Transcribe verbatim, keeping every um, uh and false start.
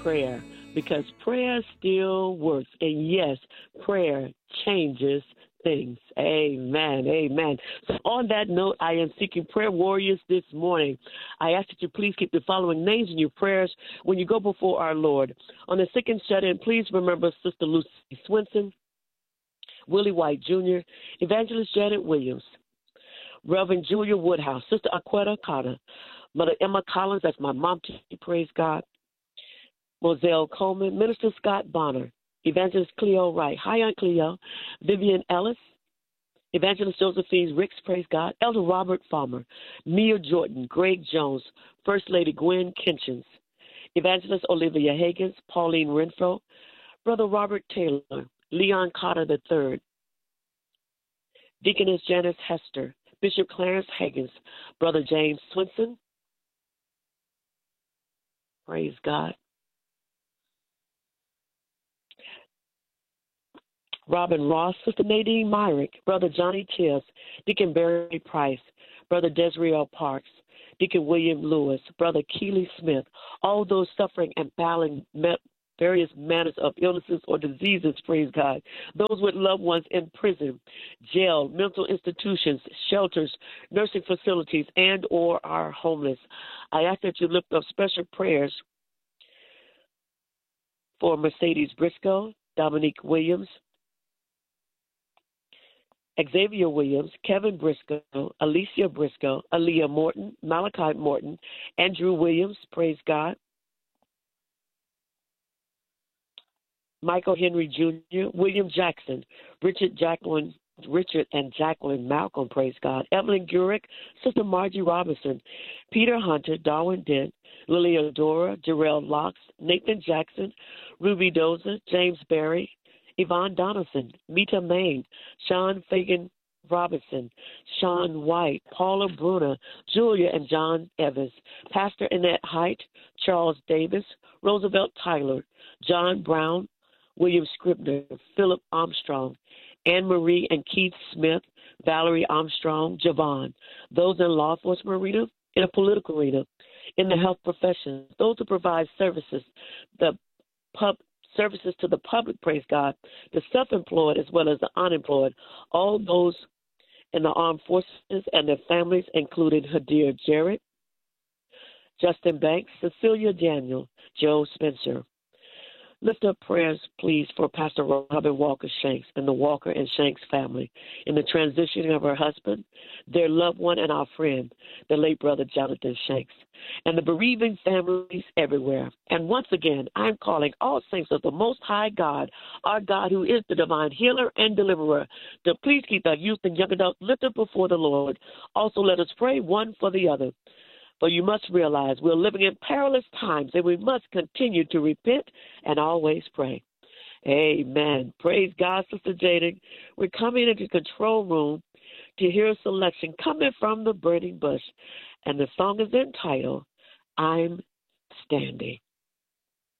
prayer because prayer still works. And yes, prayer changes things. Amen. Amen. So on that note, I am seeking prayer warriors this morning. I ask that you please keep the following names in your prayers when you go before our Lord. On the sick and shut-in, please remember Sister Lucy Swinson, Willie White Junior, Evangelist Janet Williams, Reverend Julia Woodhouse, Sister Aquetta Carter, Mother Emma Collins, that's my mom, praise God, Moselle Coleman, Minister Scott Bonner, Evangelist Cleo Wright, hi Aunt Cleo, Vivian Ellis, Evangelist Josephine Ricks, praise God, Elder Robert Farmer, Mia Jordan, Greg Jones, First Lady Gwen Kinchins, Evangelist Olivia Higgins, Pauline Renfro, Brother Robert Taylor, Leon Carter the third, Deaconess Janice Hester, Bishop Clarence Higgins, Brother James Swinson, praise God, Robin Ross, Sister Nadine Myrick, Brother Johnny Tibbs, Deacon Barry Price, Brother Desriel Parks, Deacon William Lewis, Brother Keeley Smith, all those suffering and battling various manners of illnesses or diseases, praise God, those with loved ones in prison, jail, mental institutions, shelters, nursing facilities, and or are homeless. I ask that you lift up special prayers for Mercedes Briscoe, Dominique Williams, Xavier Williams, Kevin Briscoe, Alicia Briscoe, Aaliyah Morton, Malachi Morton, Andrew Williams, praise God, Michael Henry Junior, William Jackson, Richard Jacqueline, Richard and Jacqueline Malcolm, praise God, Evelyn Gurick, Sister Margie Robinson, Peter Hunter, Darwin Dent, Lilia Dora, Jarrell Locks, Nathan Jackson, Ruby Dozer, James Berry, Yvonne Donaldson, Mita Main, Sean Fagan Robinson, Sean White, Paula Bruner, Julia and John Evans, Pastor Annette Height, Charles Davis, Roosevelt Tyler, John Brown, William Scribner, Philip Armstrong, Anne Marie and Keith Smith, Valerie Armstrong, Javon, those in law enforcement arena, in a political arena, in the health profession, those who provide services, the pub services to the public, praise God, the self-employed as well as the unemployed, all those in the armed forces and their families, including Hadir Jarrett, Justin Banks, Cecilia Daniel, Joe Spencer. Lift up prayers, please, for Pastor Robin Walker Shanks and the Walker and Shanks family in the transitioning of her husband, their loved one, and our friend, the late brother Jonathan Shanks, and the bereaving families everywhere. And once again, I'm calling all saints of the Most High God, our God who is the divine healer and deliverer, to please keep our youth and young adults lifted before the Lord. Also, let us pray one for the other. For you must realize we're living in perilous times, and we must continue to repent and always pray. Amen. Praise God, Sister Jada. We're coming into the control room to hear a selection coming from the burning bush, and the song is entitled, I'm Standing.